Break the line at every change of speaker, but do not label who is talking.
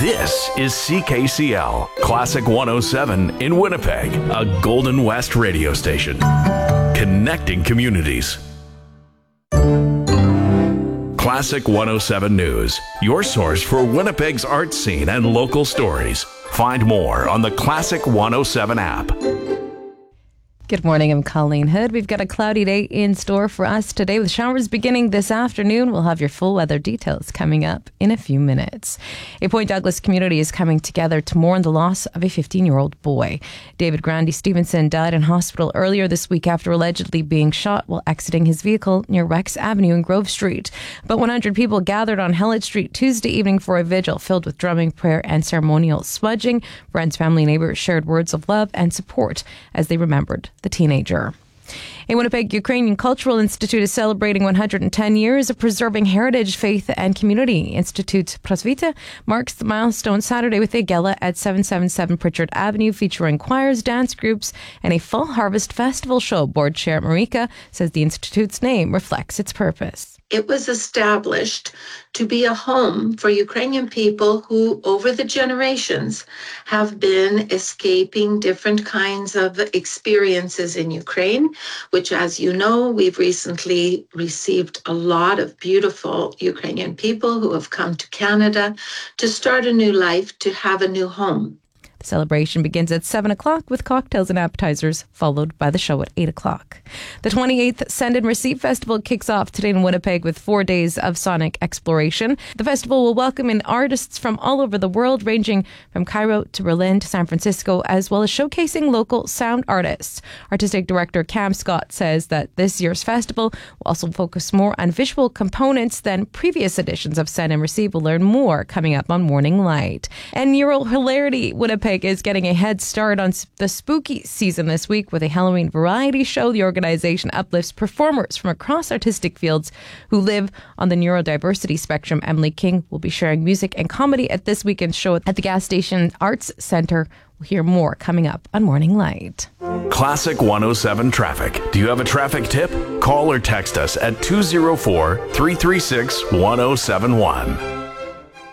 This is CKCL, Classic 107 in Winnipeg, a Golden West radio station. Connecting communities. Classic 107 News, your source for Winnipeg's art scene and local stories. Find more on the Classic 107 app.
Good morning, I'm Colleen Hood. We've got a cloudy day in store for us today with showers beginning this afternoon. We'll have your full weather details coming up in a few minutes. A Point Douglas community is coming together to mourn the loss of a 15-year-old boy. David Grandy Stevenson died in hospital earlier this week after allegedly being shot while exiting his vehicle near Rex Avenue and Grove Street. About 100 people gathered on Hellett Street Tuesday evening for a vigil filled with drumming, prayer and ceremonial smudging. Friends, family, and neighbours shared words of love and support as they remembered the teenager. A Winnipeg Ukrainian Cultural Institute is celebrating 110 years of preserving heritage, faith and community. Institute Prosvita marks the milestone Saturday with a gala at 777 Pritchard Avenue featuring choirs, dance groups and a Fall Harvest Festival show. Board Chair Marika says the Institute's name reflects its purpose.
It was established to be a home for Ukrainian people who, over the generations, have been escaping different kinds of experiences in Ukraine, which, as you know, we've recently received a lot of beautiful Ukrainian people who have come to Canada to start a new life, to have a new home.
The celebration begins at 7 o'clock with cocktails and appetizers, followed by the show at 8 o'clock. The 28th Send and Receive Festival kicks off today in Winnipeg with 4 days of sonic exploration. The festival will welcome in artists from all over the world, ranging from Cairo to Berlin to San Francisco, as well as showcasing local sound artists. Artistic director Cam Scott says that this year's festival will also focus more on visual components than previous editions of Send and Receive. We'll learn more coming up on Morning Light. And Neural Hilarity Winnipeg is getting a head start on the spooky season this week with a Halloween variety show. The organization uplifts performers from across artistic fields who live on the neurodiversity spectrum. Emily King will be sharing music and comedy at this weekend's show at the Gas Station Arts Centre. We'll hear more coming up on Morning Light.
Classic 107 Traffic. Do you have a traffic tip? Call or text us at 204-336-1071.